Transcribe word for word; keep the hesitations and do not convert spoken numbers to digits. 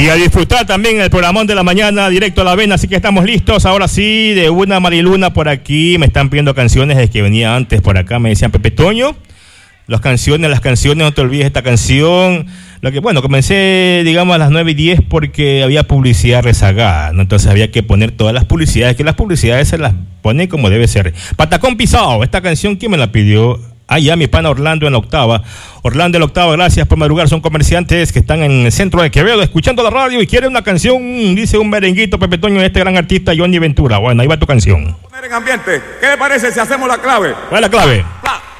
Y a disfrutar también el programón de la mañana, directo a la vena, así que estamos listos. Ahora sí, de una Mariluna por aquí, me están pidiendo canciones desde que venía antes por acá, me decían Pepe Toño, las canciones, las canciones, no te olvides esta canción. Lo que, bueno, comencé, digamos, a las nueve y diez porque había publicidad rezagada, ¿no? Entonces había que poner todas las publicidades, que las publicidades se las pone como debe ser. Patacón Pisado, esta canción, ¿quién me la pidió? Ah, ya, mi pana Orlando en la octava. Orlando en la octava, gracias por madrugar. Son comerciantes que están en el centro de Quevedo escuchando la radio y quieren una canción, dice un merenguito, Pepe Toño, de este gran artista Johnny Ventura. Bueno, ahí va tu canción. Poner en ambiente. ¿Qué le parece si hacemos la clave? ¿Cuál es la clave?